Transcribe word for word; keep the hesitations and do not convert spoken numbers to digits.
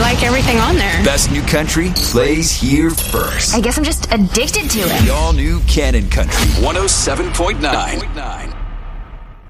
like everything on there. Best new country plays here first. I guess I'm just addicted to it. The all-new Cannon Country one oh seven point nine.